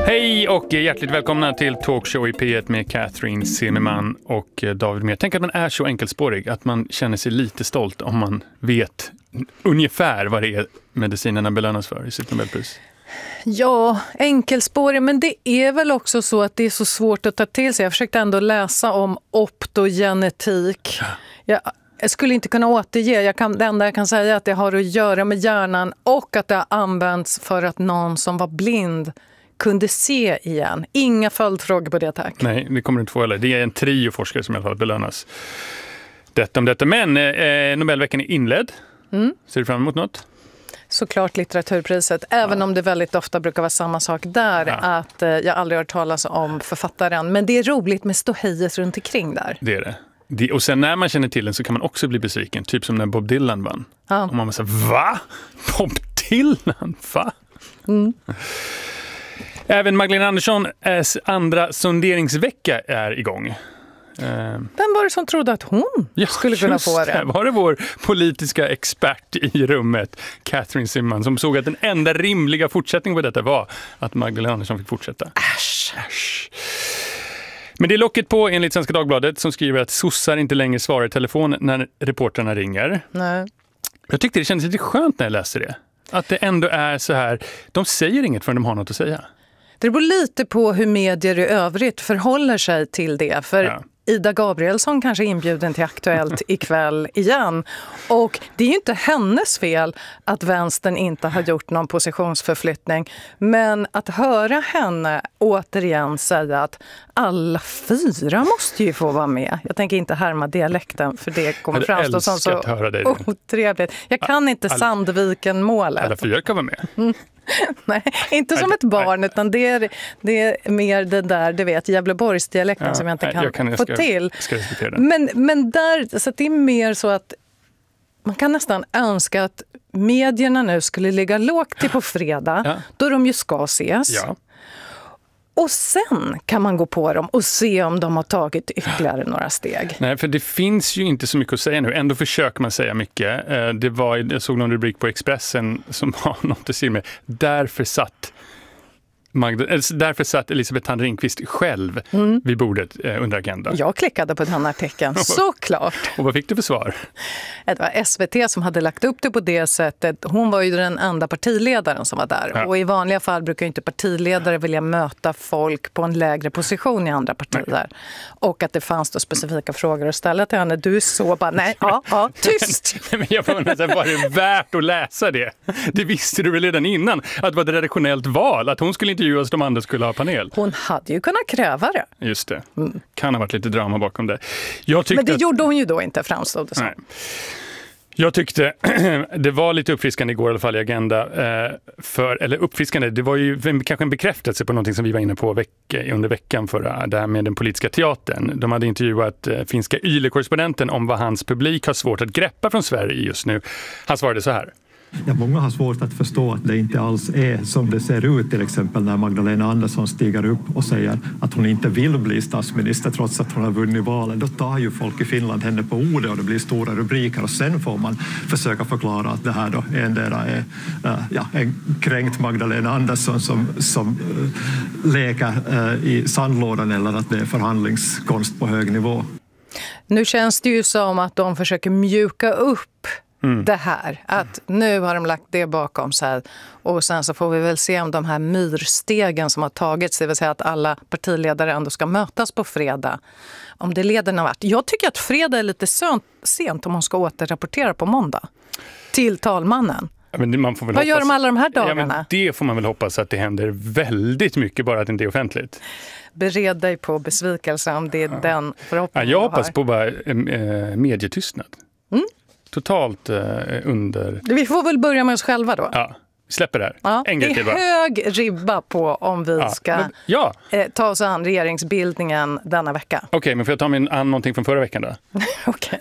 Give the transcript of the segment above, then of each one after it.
Hej och hjärtligt välkomna till Talkshow i P1 med Catherine Zimmerman och David Mer. Tänk att man är så enkelspårig att man känner sig lite stolt om man vet ungefär vad det är medicinerna belönas för i sitt Nobelpris. Ja, enkelspårig, men det är väl också så att det är så svårt att ta till sig. Jag försökte ändå läsa om optogenetik. Jag skulle inte kunna återge. Det enda jag kan säga är att det har att göra med hjärnan och att det har använts för att någon som var blind kunde se igen. Inga följdfrågor på det, tack. Nej, det kommer du inte få heller. Det är en trio forskare som i alla fall belönas. Detta om detta. Men Nobelveckan är inledd. Ser du fram emot något? Såklart litteraturpriset, även om det väldigt ofta brukar vara samma sak där, att jag aldrig har hört talas om författaren. Men det är roligt med ståhejet runt omkring där. Det är det. Och sen när man känner till den så kan man också bli besviken. Typ som när Bob Dylan vann. Ja. Och man säger, va? Bob Dylan? Va? Även Magdalena Anderssons andra sonderingsvecka är igång. Vem var det som trodde att hon skulle kunna få det? Var det vår politiska expert i rummet, Catherine Zimmerman, som såg att den enda rimliga fortsättningen på detta var att Magdalena Andersson fick fortsätta? Äsch. Men det är locket på enligt Svenska Dagbladet som skriver att sossar inte längre svarar i telefon när reporterna ringer. Nej. Jag tyckte det kändes lite skönt när jag läste det. Att det ändå är så här, de säger inget förrän de har något att säga. Det beror lite på hur medier i övrigt förhåller sig till det. För Ida Gabrielsson kanske är inbjuden till Aktuellt ikväll igen. Och det är ju inte hennes fel att vänstern inte har gjort någon positionsförflyttning. Men att höra henne återigen säga att alla fyra måste ju få vara med. Jag tänker inte härma dialekten för det kommer framstå som så otrevligt. Jag kan inte Sandviken-målet. Alla fyra kan vara med. Nej, inte som ett barn, utan det är mer det där, du vet, Gävleborgsdialekten som jag inte kan få till. Men där, så det är mer så att man kan nästan önska att medierna nu skulle ligga lågt till på fredag, då de ju ska ses. Ja. Och sen kan man gå på dem och se om de har tagit ytterligare några steg. Nej, för det finns ju inte så mycket att säga nu. Ändå försöker man säga mycket. Jag såg någon rubrik på Expressen som har något att säga med. Därför satt Elisabeth Thand Ringqvist själv vid bordet under Agenda. Jag klickade på den artikeln, såklart. Och vad fick du för svar? Det var SVT som hade lagt upp det på det sättet. Hon var ju den enda partiledaren som var där. Ja. Och i vanliga fall brukar ju inte partiledare vilja möta folk på en lägre position i andra partier. Nej. Och att det fanns då specifika frågor att ställa till henne. Du så bara, tyst! Men jag undrar, var det värt att läsa det? Det visste du väl redan innan, att det var ett redaktionellt val, att hon skulle intervjuas, de andra skulle ha panel. Hon hade ju kunnat kräva det. Just det. Kan ha varit lite drama bakom det. Men det gjorde hon ju då inte, framstod det som. Nej. Jag tyckte det var lite uppfriskande igår i alla fall i Agenda. Uppfriskande, det var ju kanske en bekräftelse på någonting som vi var inne på under veckan förra, det här med den politiska teatern. De hade intervjuat finska YLE-korrespondenten om vad hans publik har svårt att greppa från Sverige just nu. Han svarade så här. Ja, många har svårt att förstå att det inte alls är som det ser ut, till exempel när Magdalena Andersson stiger upp och säger att hon inte vill bli statsminister trots att hon har vunnit valet. Då tar ju folk i Finland henne på ordet och det blir stora rubriker och sen får man försöka förklara att det här då endera är en kränkt Magdalena Andersson som leker i sandlådan eller att det är förhandlingskonst på hög nivå. Nu känns det ju som att de försöker mjuka upp det här, att nu har de lagt det bakom sig och sen så får vi väl se om de här myrstegen som har tagits, det vill säga att alla partiledare ändå ska mötas på fredag, om det leder någon vart. Jag tycker att fredag är lite sent om man ska återrapportera på måndag till talmannen. Men man får väl Vad gör de alla de här dagarna? Ja, men det får man väl hoppas att det händer väldigt mycket, bara att det inte är offentligt. Bered dig på besvikelse om det är den förhoppningen. Jag hoppas på bara medietystnad. Totalt under... Vi får väl börja med oss själva då. Ja, vi släpper det här. Ja, det är hög ribba på om vi ska ta oss an regeringsbildningen denna vecka. Okej, men får jag ta mig an någonting från förra veckan då? Okej.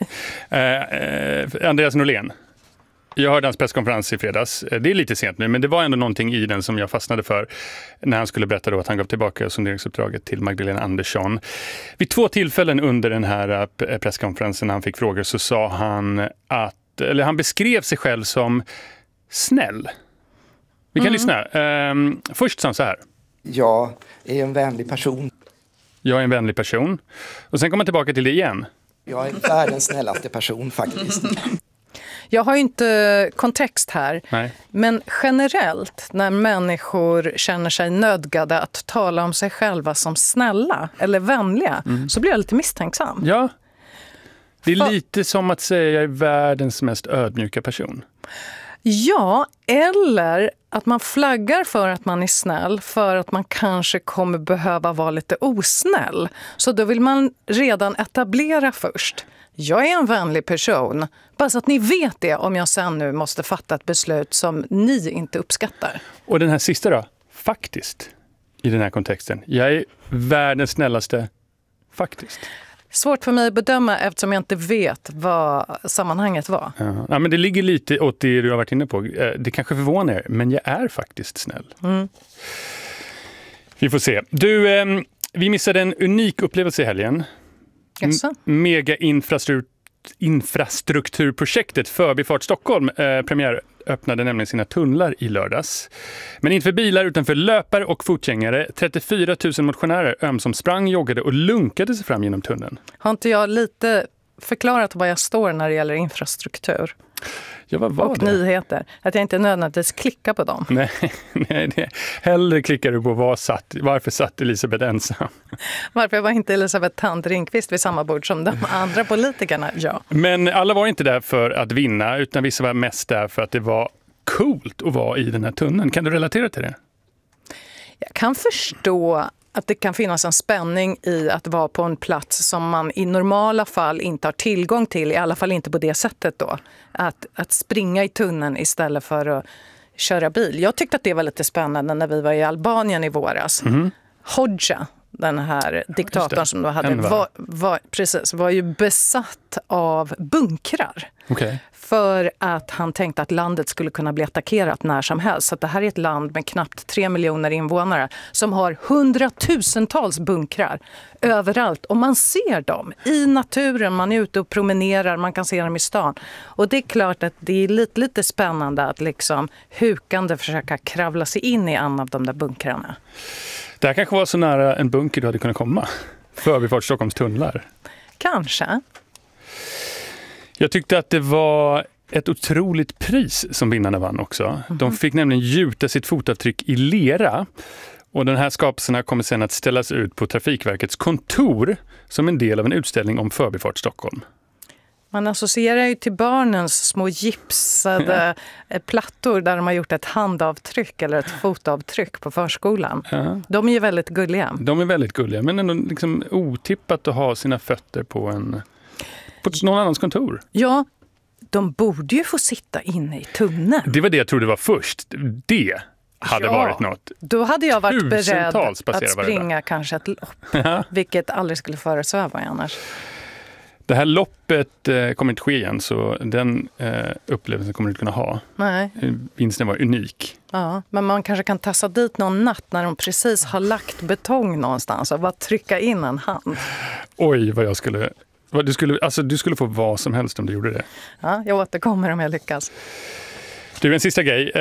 Andreas Norlén. Jag hörde hans presskonferens i fredags. Det är lite sent nu, men det var ändå någonting i den som jag fastnade för när han skulle berätta då att han gav tillbaka sonderingsuppdraget till Magdalena Andersson. Vid 2 tillfällen under den här presskonferensen när han fick frågor så sa han han beskrev sig själv som snäll. Vi kan lyssna. Först sa han så här. Jag är en vänlig person. Jag är en vänlig person. Och sen kommer man tillbaka till det igen. Jag är världens snällaste person faktiskt. Jag har ju inte kontext här, Nej. men generellt när människor känner sig nödgade att tala om sig själva som snälla eller vänliga så blir jag lite misstänksam. Ja, det är lite som att säga jag är världens mest ödmjuka person. Ja, eller att man flaggar för att man är snäll för att man kanske kommer behöva vara lite osnäll. Så då vill man redan etablera först. Jag är en vänlig person. Bara så att ni vet det om jag sen nu måste fatta ett beslut som ni inte uppskattar. Och den här sista då? Faktiskt. I den här kontexten. Jag är världens snällaste. Faktiskt. Svårt för mig att bedöma eftersom jag inte vet vad sammanhanget var. Ja, men det ligger lite åt det du har varit inne på. Det kanske förvånar er, men jag är faktiskt snäll. Vi får se. Du, vi missade en unik upplevelse i helgen. Mega-infrastrukturprojektet Förbifart Stockholm premiär öppnade nämligen sina tunnlar i lördags. Men inte för bilar utan för löpare och fotgängare. 34 000 motionärer ömsom sprang, joggade och lunkade sig fram genom tunneln. Har inte jag lite förklarat vad jag står när det gäller infrastruktur? Ja, vad var och det? Nyheter. Att jag inte nödvändigtvis klickar på dem. Nej, hellre klickar du på varför satt Elisabeth ensam. Varför var inte Elisabeth Thand Ringqvist vid samma bord som de andra politikerna? Ja. Men alla var inte där för att vinna utan vissa var mest där för att det var coolt att vara i den här tunneln. Kan du relatera till det? Jag kan förstå att det kan finnas en spänning i att vara på en plats som man i normala fall inte har tillgång till, i alla fall inte på det sättet då. Att springa i tunneln istället för att köra bil. Jag tyckte att det var lite spännande när vi var i Albanien i våras. Hodja, den här diktatorn som då hade, var ju besatt av bunkrar. Okay. För att han tänkte att landet skulle kunna bli attackerat när som helst. Så att det här är ett land med knappt 3 miljoner invånare som har 100,000-tals bunkrar överallt. Och man ser dem i naturen, man är ute och promenerar, man kan se dem i stan. Och det är klart att det är lite spännande att liksom hukande försöka kravla sig in i en av de där bunkrarna. Det här kanske var så nära en bunker du hade kunnat komma. Förbifart Stockholms tunnlar. Kanske. Jag tyckte att det var ett otroligt pris som vinnarna vann också. De fick nämligen gjuta sitt fotavtryck i lera. Och den här skapelserna kommer sedan att ställas ut på Trafikverkets kontor som en del av en utställning om Förbifart Stockholm. Man associerar ju till barnens små gipsade plattor där de har gjort ett handavtryck eller ett fotavtryck på förskolan. Ja. De är ju väldigt gulliga. De är väldigt gulliga, men ändå liksom otippat att ha sina fötter på någon annans kontor. Ja, de borde ju få sitta inne i tunneln. Det var det jag trodde var först. Det hade varit något. Då hade jag varit beredd att springa kanske ett lopp. Vilket aldrig skulle föresväva mig annars. Det här loppet kommer inte ske igen, så den upplevelsen kommer du inte kunna ha. Nej. Vinsten var unik. Ja, men man kanske kan tassa dit någon natt när de precis har lagt betong någonstans och bara trycka in en hand. Oj, vad jag skulle... Du skulle få vad som helst om du gjorde det. Ja, jag återkommer om jag lyckas. Du, en sista grej.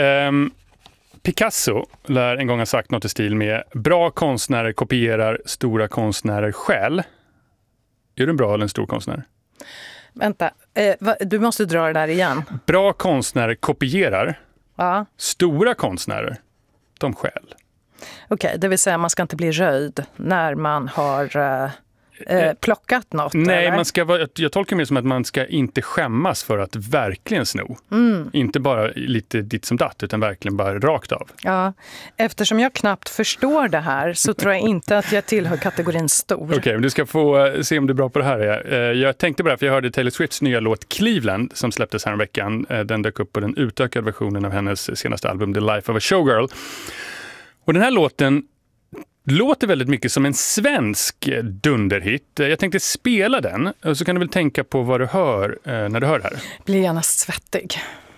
Picasso lär en gång ha sagt något i stil med bra konstnärer kopierar, stora konstnärer stjäl. Är du en bra eller en stor konstnär? Vänta, du måste dra det där igen. Bra konstnärer kopierar, stora konstnärer, de stjäl. Okej, det vill säga man ska inte bli röjd när man har... plockat något? Nej, eller? Jag tolkar det som att man ska inte skämmas för att verkligen sno. Inte bara lite ditt som datt, utan verkligen bara rakt av. Ja, eftersom jag knappt förstår det här så tror jag inte att jag tillhör kategorin stor. Okej, men du ska få se om du är bra på det här. Jag tänkte bara, för jag hörde Taylor Swifts nya låt Cleveland som släpptes här en veckan. Den dök upp på den utökade versionen av hennes senaste album The Life of a Showgirl. Och den här låten låter väldigt mycket som en svensk dunderhit. Jag tänkte spela den, och så kan du väl tänka på vad du hör när du hör det här. Blir gärna svettig.